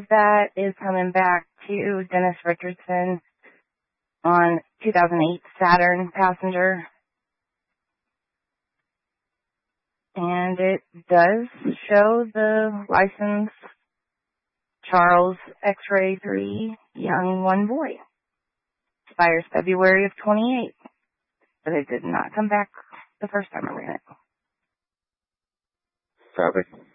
that is coming back to Dennis Richardson on 2008 Saturn Passenger. And it does show the license Charles X-Ray 3 Young 1 Boy. Expires February of 28. But it did not come back the first time I ran it. Copy.